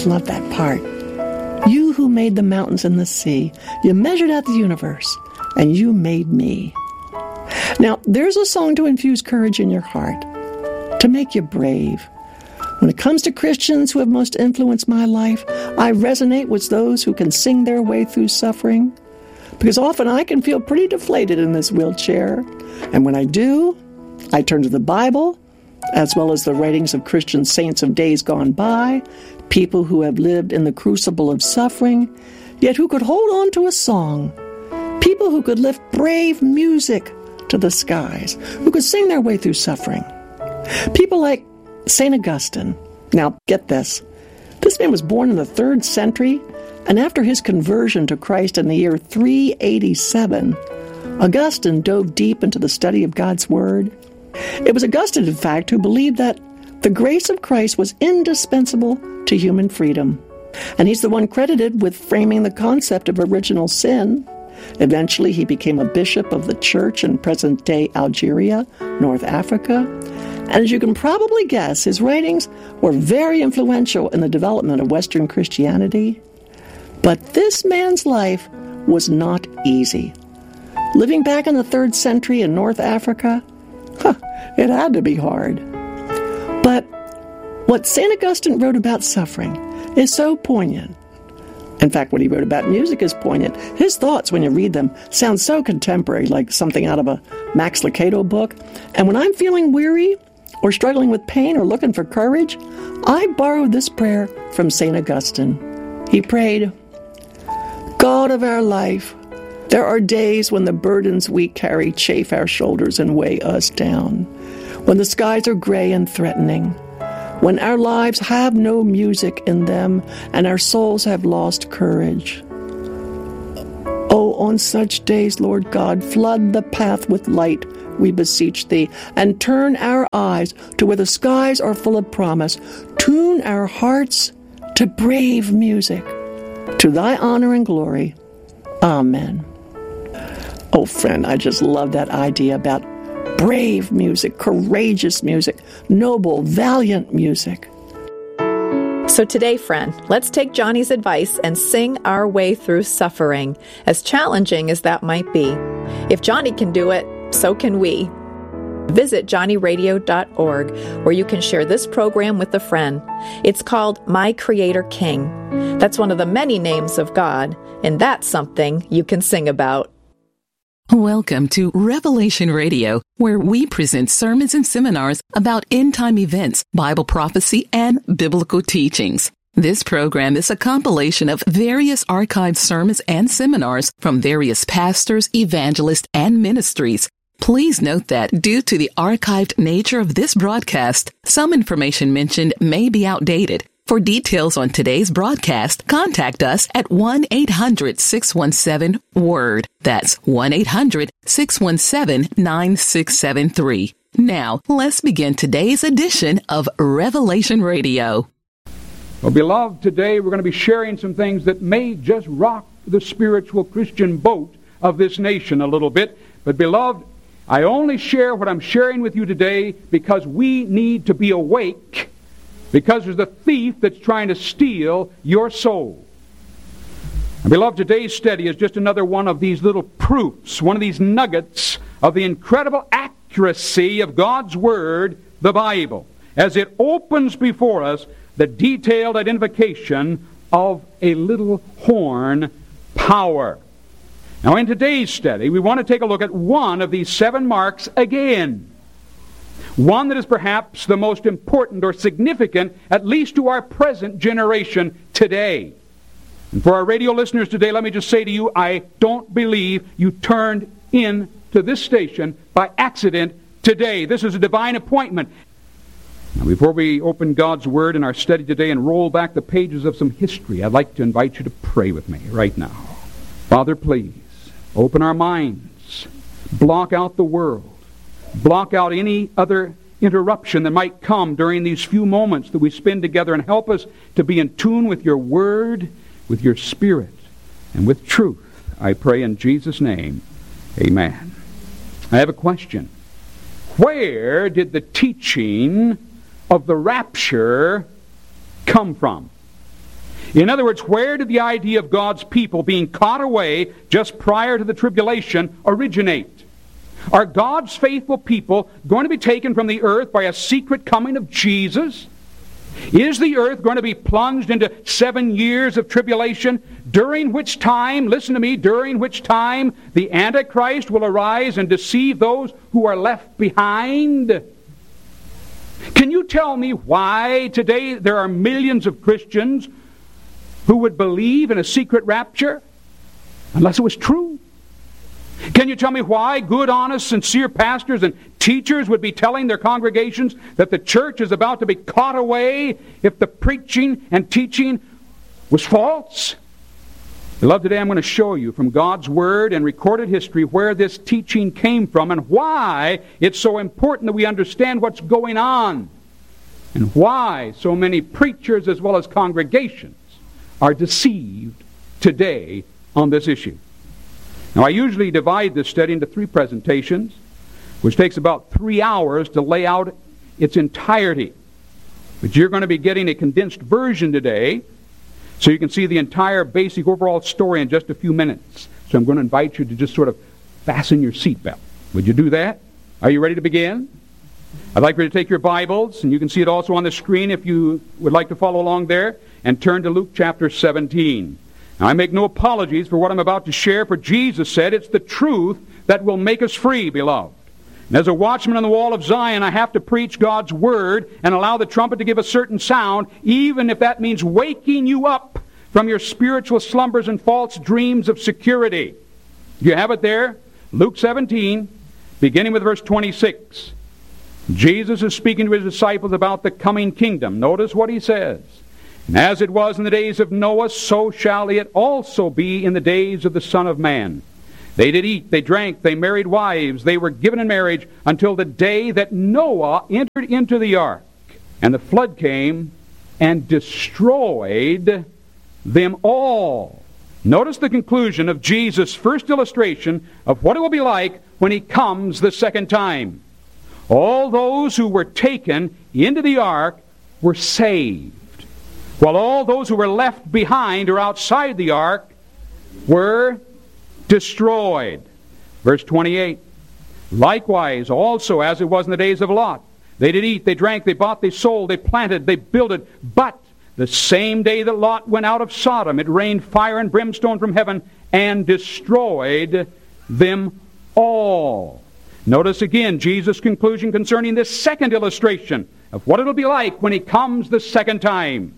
love that part. You who made the mountains and the sea, you measured out the universe, and you made me. Now, there's a song to infuse courage in your heart, to make you brave. When it comes to Christians who have most influenced my life, I resonate with those who can sing their way through suffering, because often I can feel pretty deflated in this wheelchair. And when I do, I turn to the Bible, as well as the writings of Christian saints of days gone by, people who have lived in the crucible of suffering, yet who could hold on to a song, people who could lift brave music to the skies, who could sing their way through suffering. People like St. Augustine. Now, get this. This man was born in the 3rd century, and after his conversion to Christ in the year 387, Augustine dove deep into the study of God's Word. It was Augustine, in fact, who believed that the grace of Christ was indispensable to human freedom. And he's the one credited with framing the concept of original sin. Eventually, he became a bishop of the church in present-day Algeria, North Africa. And as you can probably guess, his writings were very influential in the development of Western Christianity. But this man's life was not easy. Living back in the 3rd century in North Africa, it had to be hard. But what St. Augustine wrote about suffering is so poignant. In fact, what he wrote about music is poignant. His thoughts, when you read them, sound so contemporary, like something out of a Max Lucado book. And when I'm feeling weary or struggling with pain or looking for courage, I borrowed this prayer from St. Augustine. He prayed, God of our life, there are days when the burdens we carry chafe our shoulders and weigh us down, when the skies are gray and threatening, when our lives have no music in them and our souls have lost courage. Oh, on such days, Lord God, flood the path with light, we beseech thee, and turn our eyes to where the skies are full of promise. Tune our hearts to brave music, to thy honor and glory. Amen. Oh, friend, I just love that idea about brave music, courageous music, noble, valiant music. So today, friend, let's take Johnny's advice and sing our way through suffering, as challenging as that might be. If Johnny can do it, so can we. Visit johnnyradio.org, where you can share this program with a friend. It's called My Creator King. That's one of the many names of God, and that's something you can sing about. Welcome to Revelation Radio, where we present sermons and seminars about end-time events, Bible prophecy, and biblical teachings. This program is a compilation of various archived sermons and seminars from various pastors, evangelists, and ministries. Please note that due to the archived nature of this broadcast, some information mentioned may be outdated. For details on today's broadcast, contact us at 1-800-617-WORD. That's 1-800-617-9673. Now, let's begin today's edition of Revelation Radio. Well, beloved, today we're going to be sharing some things that may just rock the spiritual Christian boat of this nation a little bit. But, beloved, I only share what I'm sharing with you today because we need to be awake, because there's a thief that's trying to steal your soul. And beloved, today's study is just another one of these little proofs, one of these nuggets of the incredible accuracy of God's Word, the Bible, as it opens before us the detailed identification of a little horn power. Now, in today's study, we want to take a look at one of these 7 marks again. One that is perhaps the most important or significant, at least to our present generation today. And for our radio listeners today, let me just say to you, I don't believe you turned in to this station by accident today. This is a divine appointment. Now, before we open God's Word in our study today and roll back the pages of some history, I'd like to invite you to pray with me right now. Father, please, open our minds. Block out the world. Block out any other interruption that might come during these few moments that we spend together, and help us to be in tune with your Word, with your Spirit, and with truth. I pray in Jesus' name. Amen. I have a question. Where did the teaching of the rapture come from? In other words, where did the idea of God's people being caught away just prior to the tribulation originate? Are God's faithful people going to be taken from the earth by a secret coming of Jesus? Is the earth going to be plunged into 7 years of tribulation, during which time, listen to me, during which time the Antichrist will arise and deceive those who are left behind? Can you tell me why today there are millions of Christians who would believe in a secret rapture unless it was true? Can you tell me why good, honest, sincere pastors and teachers would be telling their congregations that the church is about to be caught away if the preaching and teaching was false? Beloved, today I'm going to show you from God's Word and recorded history where this teaching came from and why it's so important that we understand what's going on and why so many preachers as well as congregations are deceived today on this issue. Now, I usually divide this study into 3 presentations, which takes about 3 hours to lay out its entirety. But you're going to be getting a condensed version today, so you can see the entire basic overall story in just a few minutes. So I'm going to invite you to just sort of fasten your seatbelt. Would you do that? Are you ready to begin? I'd like for you to take your Bibles, and you can see it also on the screen if you would like to follow along there, and turn to Luke chapter 17. Now, I make no apologies for what I'm about to share, for Jesus said it's the truth that will make us free, beloved. And as a watchman on the wall of Zion, I have to preach God's Word and allow the trumpet to give a certain sound, even if that means waking you up from your spiritual slumbers and false dreams of security. You have it there? Luke 17, beginning with verse 26. Jesus is speaking to his disciples about the coming kingdom. Notice what he says. And as it was in the days of Noah, so shall it also be in the days of the Son of Man. They did eat, they drank, they married wives, they were given in marriage until the day that Noah entered into the ark. And the flood came and destroyed them all. Notice the conclusion of Jesus' first illustration of what it will be like when he comes the second time. All those who were taken into the ark were saved, while all those who were left behind or outside the ark were destroyed. Verse 28. Likewise, also as it was in the days of Lot, they did eat, they drank, they bought, they sold, they planted, they builded. But the same day that Lot went out of Sodom, it rained fire and brimstone from heaven and destroyed them all. Notice again Jesus' conclusion concerning this second illustration of what it'll be like when he comes the second time.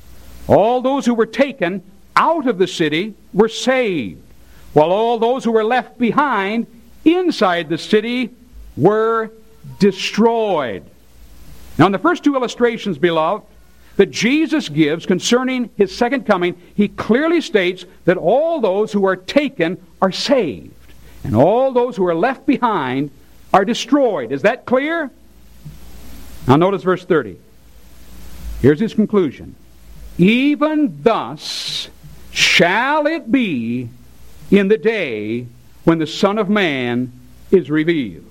All those who were taken out of the city were saved, while all those who were left behind inside the city were destroyed. Now, in the first 2 illustrations, beloved, that Jesus gives concerning his second coming, he clearly states that all those who are taken are saved, and all those who are left behind are destroyed. Is that clear? Now notice verse 30. Here's his conclusion. Even thus shall it be in the day when the Son of Man is revealed.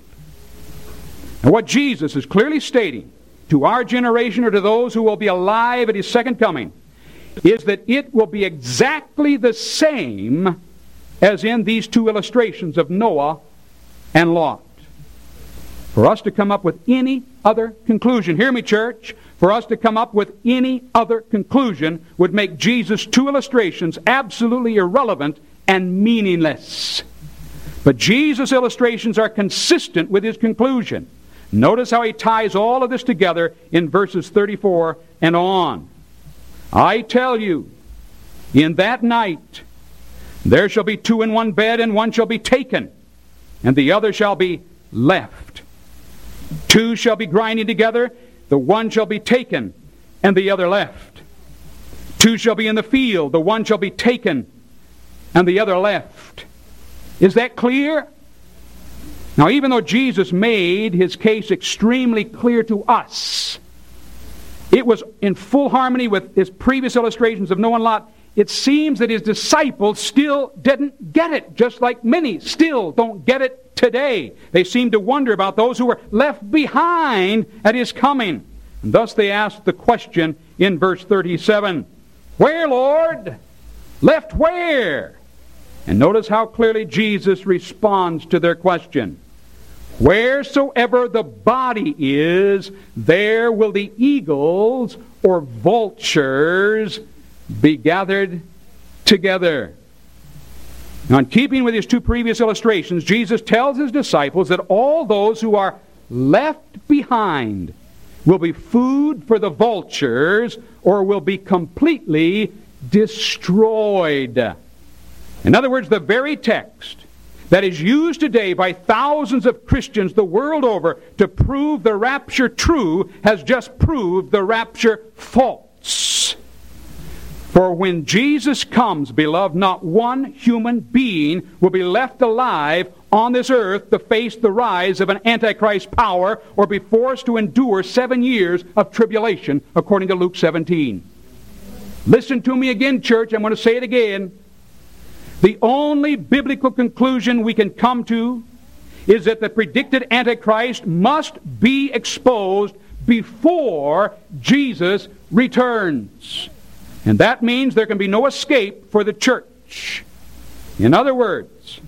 And what Jesus is clearly stating to our generation or to those who will be alive at his second coming is that it will be exactly the same as in these 2 illustrations of Noah and Lot. For us to come up with any other conclusion, hear me, church, for us to come up with any other conclusion would make Jesus' 2 illustrations absolutely irrelevant and meaningless. But Jesus' illustrations are consistent with his conclusion. Notice how he ties all of this together in verses 34 and on. I tell you, in that night there shall be 2 in one bed, and one shall be taken, and the other shall be left. 2 shall be grinding together, the one shall be taken, and the other left. 2 shall be in the field, the one shall be taken, and the other left. Is that clear? Now, even though Jesus made his case extremely clear to us, it was in full harmony with his previous illustrations of Noah and Lot. It seems that his disciples still didn't get it, just like many still don't get it today. They seem to wonder about those who were left behind at his coming. And thus they asked the question in verse 37, Where, Lord? Left where? And notice how clearly Jesus responds to their question. Wheresoever the body is, there will the eagles or vultures be gathered together. Now, in keeping with his two previous illustrations, Jesus tells his disciples that all those who are left behind will be food for the vultures or will be completely destroyed. In other words, the very text that is used today by thousands of Christians the world over to prove the rapture true has just proved the rapture false. For when Jesus comes, beloved, not one human being will be left alive on this earth to face the rise of an Antichrist power or be forced to endure 7 years of tribulation, according to Luke 17. Listen to me again, church. I'm going to say it again. The only biblical conclusion we can come to is that the predicted Antichrist must be exposed before Jesus returns. And that means there can be no escape for the church. In other words,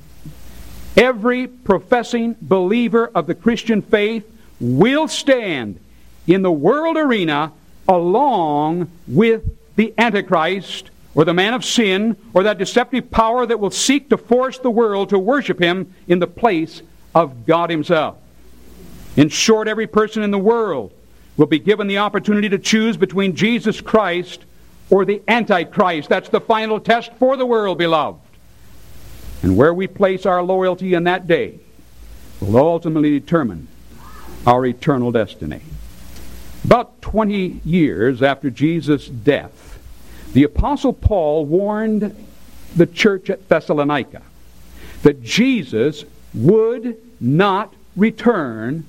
every professing believer of the Christian faith will stand in the world arena along with the Antichrist, or the man of sin, or that deceptive power that will seek to force the world to worship him in the place of God himself. In short, every person in the world will be given the opportunity to choose between Jesus Christ or the Antichrist. That's the final test for the world, beloved. And where we place our loyalty in that day will ultimately determine our eternal destiny. About 20 years after Jesus' death, the Apostle Paul warned the church at Thessalonica that Jesus would not return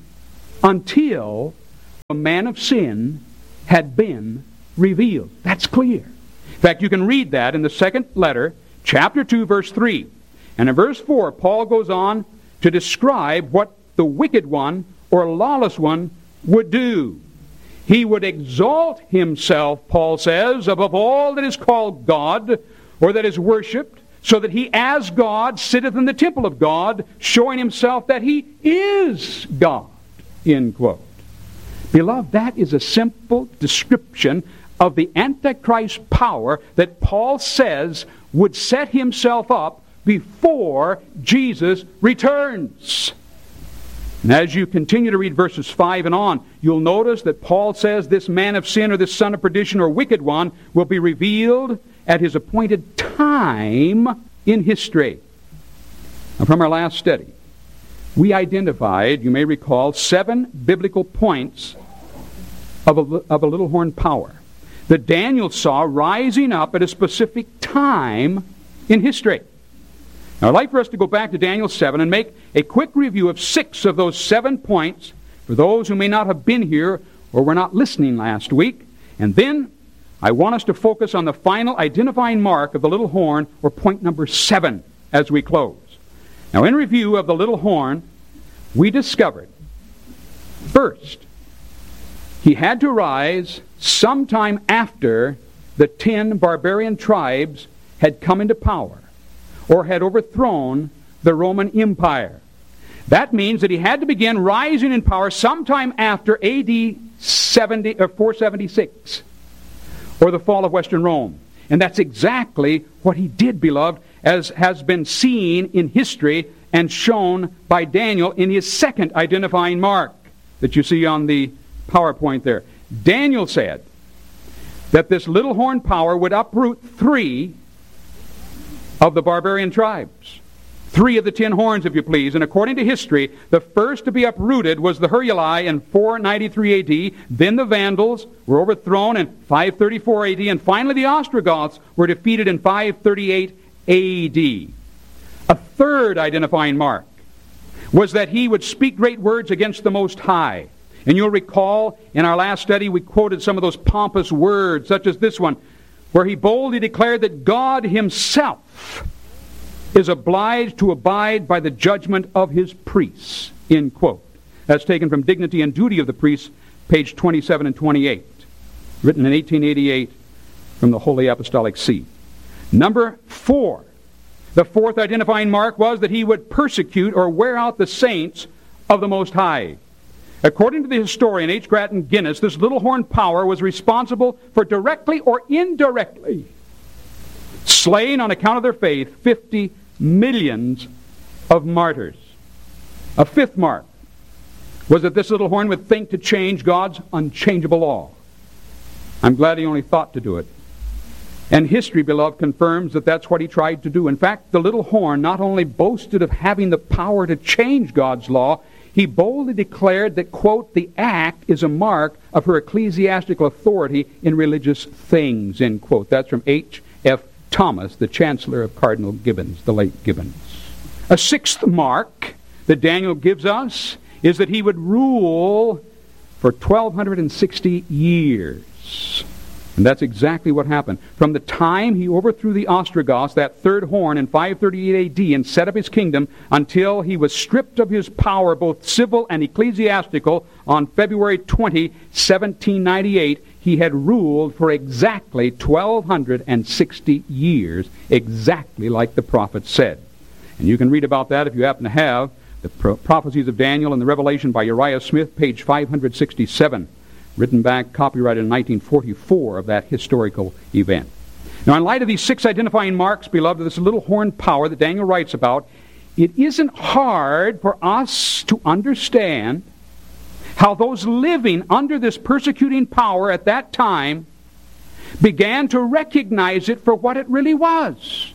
until the man of sin had been revealed. That's clear. In fact, you can read that in the second letter, chapter 2, verse 3. And in verse 4, Paul goes on to describe what the wicked one or lawless one would do. He would exalt himself, Paul says, above all that is called God or that is worshipped, so that he as God sitteth in the temple of God, showing himself that he is God. End quote. Beloved, that is a simple description of the Antichrist power that Paul says would set himself up before Jesus returns. And as you continue to read verses 5 and on, you'll notice that Paul says this man of sin or this son of perdition or wicked one will be revealed at his appointed time in history. Now, from our last study, we identified, you may recall, 7 biblical points of a little horn power that Daniel saw rising up at a specific time in history. Now, I'd like for us to go back to Daniel 7 and make a quick review of 6 of those 7 points for those who may not have been here or were not listening last week. And then I want us to focus on the final identifying mark of the little horn, or point number 7, as we close. Now, in review of the little horn, we discovered, first, he had to rise sometime after the 10 barbarian tribes had come into power or had overthrown the Roman Empire. That means that he had to begin rising in power sometime after AD 476, or the fall of Western Rome. And that's exactly what he did, beloved, as has been seen in history and shown by Daniel in his second identifying mark that you see on the PowerPoint there. Daniel said that this little horn power would uproot 3 of the barbarian tribes. 3 of the 10 horns, if you please. And according to history, the first to be uprooted was the Heruli in 493 AD. Then the Vandals were overthrown in 534 AD. And finally the Ostrogoths were defeated in 538 AD. A third identifying mark was that he would speak great words against the Most High. And you'll recall in our last study we quoted some of those pompous words, such as this one, where he boldly declared that God himself is obliged to abide by the judgment of his priests. End quote. That's taken from Dignity and Duty of the Priests, page 27 and 28, written in 1888 from the Holy Apostolic See. Number 4. The fourth identifying mark was that he would persecute or wear out the saints of the Most High. According to the historian H. Grattan Guinness, this little horn power was responsible for directly or indirectly slaying on account of their faith 50 millions of martyrs. A fifth mark was that this little horn would think to change God's unchangeable law. I'm glad he only thought to do it. And history, beloved, confirms that that's what he tried to do. In fact, the little horn not only boasted of having the power to change God's law, he boldly declared that, quote, the act is a mark of her ecclesiastical authority in religious things, end quote. That's from H.F. Thomas, the Chancellor of Cardinal Gibbons, the late Gibbons. A sixth mark that Daniel gives us is that he would rule for 1,260 years. And that's exactly what happened. From the time he overthrew the Ostrogoths, that third horn, in 538 A.D., and set up his kingdom, until he was stripped of his power, both civil and ecclesiastical, on February 20, 1798, he had ruled for exactly 1,260 years, exactly like the prophet said. And you can read about that if you happen to have the Prophecies of Daniel and the Revelation by Uriah Smith, page 567. Written back, copyrighted in 1944, of that historical event. Now, in light of these 6 identifying marks, beloved, of this little horn power that Daniel writes about, it isn't hard for us to understand how those living under this persecuting power at that time began to recognize it for what it really was.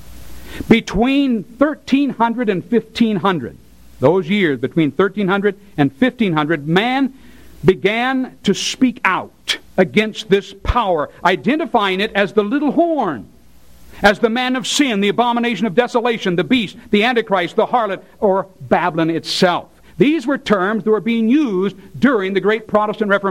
Between 1300 and 1500, those years between 1300 and 1500, man began to speak out against this power, identifying it as the little horn, as the man of sin, the abomination of desolation, the beast, the Antichrist, the harlot, or Babylon itself. These were terms that were being used during the great Protestant Reformation.